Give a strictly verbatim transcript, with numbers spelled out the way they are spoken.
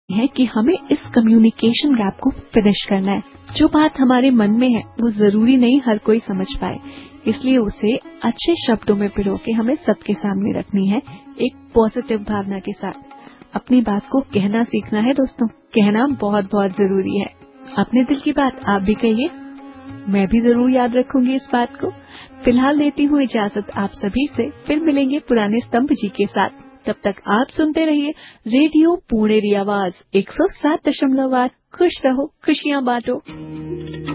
है कि हमें इस कम्युनिकेशन गैप को फिनिश करना है। जो बात हमारे मन में है वो जरूरी नहीं हर कोई समझ पाए, इसलिए उसे अच्छे शब्दों में पिरो के हमें सबके सामने रखनी है एक पॉजिटिव भावना के साथ। अपनी बात को कहना सीखना है दोस्तों, कहना बहुत बहुत जरूरी है। अपने दिल की बात आप भी कहिए, मैं भी जरूर याद रखूंगी इस बात को। फिलहाल लेती हूँ इजाजत आप सभी से, फिर मिलेंगे पुराने स्तंभ जी के साथ। तब तक आप सुनते रहिए रेडियो पुणेरी आवाज एक सौ सात दशमलव आठ। खुश रहो, खुशियां बांटो।